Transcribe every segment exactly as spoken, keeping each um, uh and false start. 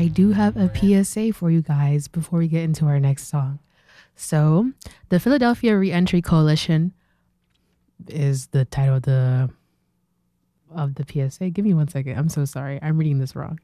I do have a P S A for you guys before we get into our next song. So, the Philadelphia Reentry Coalition is the title of the of the P S A. Give me one second. I'm so sorry. I'm reading this wrong.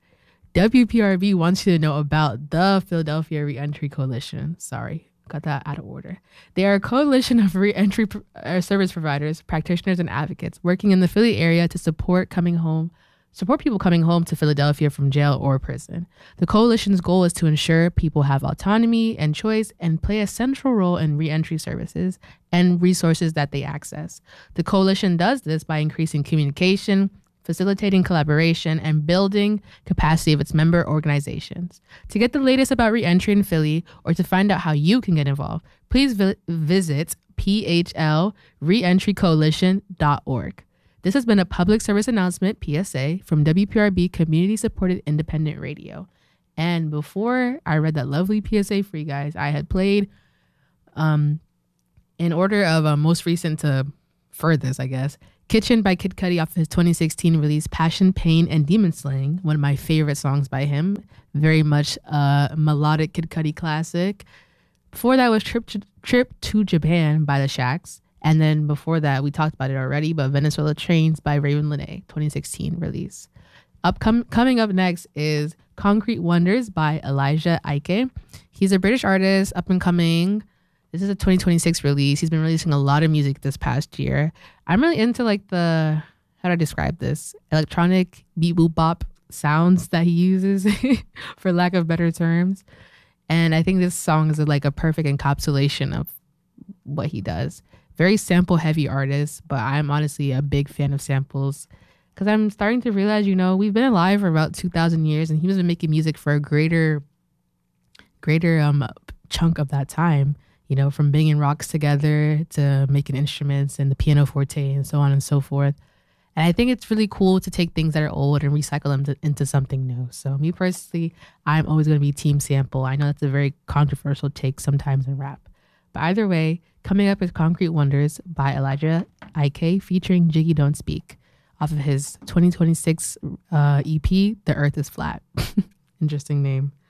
W P R B wants you to know about the Philadelphia Reentry Coalition. Sorry, got that out of order. They are a coalition of reentry pro- uh, service providers, practitioners, and advocates working in the Philly area to support coming home, support people coming home to Philadelphia from jail or prison. The coalition's goal is to ensure people have autonomy and choice and play a central role in reentry services and resources that they access. The coalition does this by increasing communication, facilitating collaboration, and building capacity of its member organizations. To get the latest about reentry in Philly or to find out how you can get involved, please vi- visit p h l reentry coalition dot org. This has been a public service announcement, P S A, from W P R B Community Supported Independent Radio. And before I read that lovely P S A for you guys, I had played, um, in order of uh, most recent to furthest, I guess, Kitchen by Kid Cudi off his twenty sixteen release, Passion, Pain, and Demon Slaying, one of my favorite songs by him. Very much a melodic Kid Cudi classic. Before that was Trip to, Trip to Japan by the Shacks. And then before that, we talked about it already, but Venezuela Trains by Raven Lenae, twenty sixteen release. Upcom- coming up next is Concrete Wonders by Elijah Ike. He's a British artist, up and coming. This is a twenty twenty-six release. He's been releasing a lot of music this past year. I'm really into like the, how do I describe this? Electronic beat boop bop sounds that he uses, for lack of better terms. And I think this song is like a perfect encapsulation of what he does. Very sample heavy artist, but I'm honestly a big fan of samples because I'm starting to realize, you know, we've been alive for about two thousand years and he was making music for a greater, greater um chunk of that time, you know, from banging rocks together to making instruments and the piano forte and so on and so forth. And I think it's really cool to take things that are old and recycle them to, into something new. So me personally, I'm always going to be team sample. I know that's a very controversial take sometimes in rap. But either way, coming up is Concrete Wonders by Elijah Ike featuring Jiggy Don't Speak off of his twenty twenty-six uh, E P, The Earth is Flat. Interesting name.